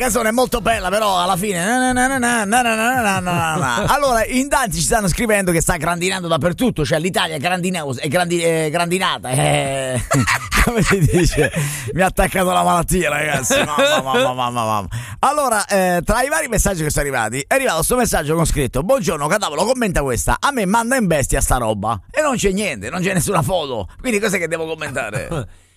canzone è molto bella, però alla fine allora in tanti ci stanno scrivendo che sta grandinando dappertutto, cioè l'Italia è grandinata, come si dice? Mi ha attaccato la malattia, ragazzi. Mamma. Allora, tra i vari messaggi che sono arrivati, è arrivato questo messaggio con scritto: buongiorno Cadavolo, commenta questa, a me manda in bestia sta roba e non c'è niente, non c'è nessuna foto, quindi cos'è che devo commentare?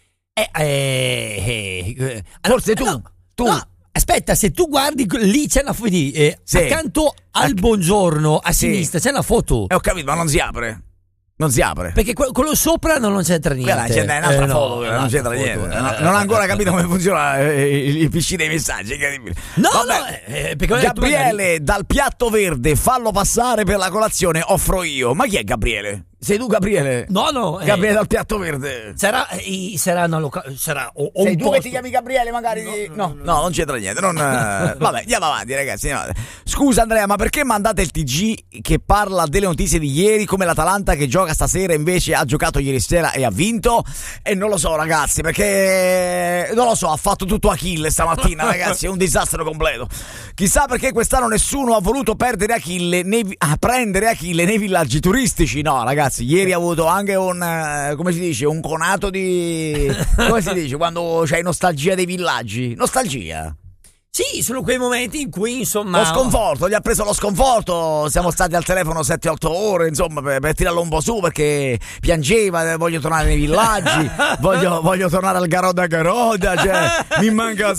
Forse tu. No, aspetta, se tu guardi lì c'è una foto sì. accanto al buongiorno a sì. sinistra c'è una foto. Ho capito, ma non si apre. Non si apre. Perché quello sopra non c'entra niente. Quella c'è un'altra foto, non c'entra niente. Non ha ancora capito come funziona il PC dei messaggi, incredibile. Perché Gabriele dal piatto verde, fallo passare per la colazione, offro io. Ma chi è Gabriele? Sei tu Gabriele? No. Gabriele dal piatto verde. Sarà o sei tu che ti chiami Gabriele magari? No, non c'entra niente. Vabbè, andiamo avanti ragazzi. Scusa Andrea, ma perché mandate il TG che parla delle notizie di ieri, come l'Atalanta che gioca stasera invece ha giocato ieri sera e ha vinto? E non lo so ragazzi, perché non lo so, ha fatto tutto Achille stamattina ragazzi, è un disastro completo. Chissà perché quest'anno nessuno ha voluto prendere Achille nei villaggi turistici. No ragazzi, ieri ha avuto anche un conato di... come si dice quando c'hai nostalgia dei villaggi? Nostalgia. Sì, sono quei momenti in cui insomma lo sconforto, gli ha preso lo sconforto. Siamo stati al telefono 7-8 ore insomma per tirarlo un po' su, perché piangeva, voglio tornare nei villaggi, voglio tornare al Garoda, cioè mi manca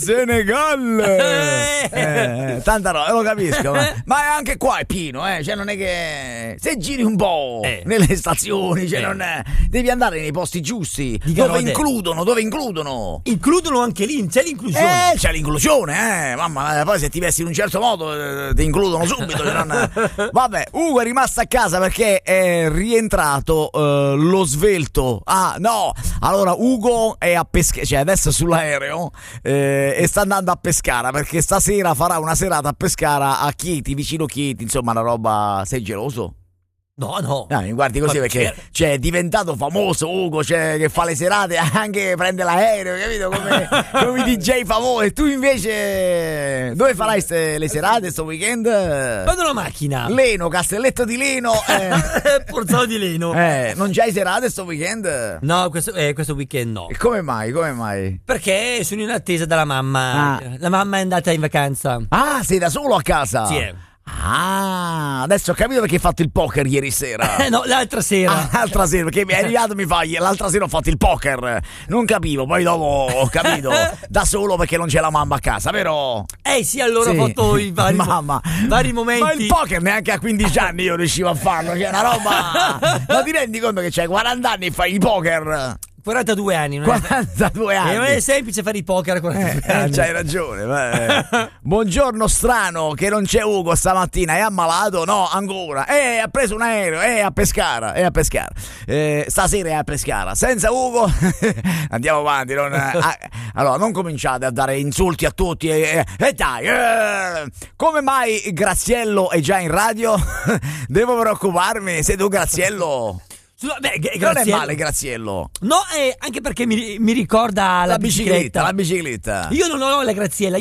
Senegal, tanta roba, lo capisco, ma anche qua è pieno, cioè non è che se giri un po' nelle stazioni, cioè non è, devi andare nei posti giusti dove includono anche lì, c'è l'inclusione, c'è l'inclusione, mamma, poi se ti vesti in un certo modo ti includono subito. Vabbè, Ugo è rimasto a casa perché è rientrato lo svelto. Allora Ugo è a Pescara, cioè adesso è sull'aereo e sta andando a Pescara perché stasera farà una serata a Pescara a Chieti, vicino Chieti, insomma una roba. Sei geloso? No. Mi guardi così perché è diventato famoso Ugo, che fa le serate, anche prende l'aereo, capito? Come i DJ famosi. E tu invece dove farai le serate sto weekend? Vado alla macchina. Leno, Castelletto di Leno. Porzolo di Leno. Non c'hai serate sto weekend? No, questo weekend no. E come mai? Perché sono in attesa della mamma. La mamma è andata in vacanza. Sei da solo a casa? Sì. Adesso ho capito perché hai fatto il poker ieri sera. No, l'altra sera. L'altra sera, perché mi è arrivato, l'altra sera ho fatto il poker. Non capivo, poi dopo ho capito. Da solo perché non c'è la mamma a casa, vero? Sì, allora ho fatto i vari momenti. Ma il poker neanche a 15 anni io riuscivo a farlo. C'è una roba. Ma ti rendi conto che c'hai 40 anni e fai il poker? 42 anni. 42 anni. E non è semplice fare i poker a 42 anni. C'hai ragione. Buongiorno strano, che non c'è Ugo stamattina. È ammalato? No, ancora. Ha preso un aereo. È a Pescara. Stasera è a Pescara. Senza Ugo andiamo avanti. Allora, non cominciate a dare insulti a tutti. Dai. Come mai Graziello è già in radio? Devo preoccuparmi? Sei tu Graziello? Non è male Graziello. No, anche perché mi ricorda la bicicletta. La bicicletta. Io non ho la Graziella.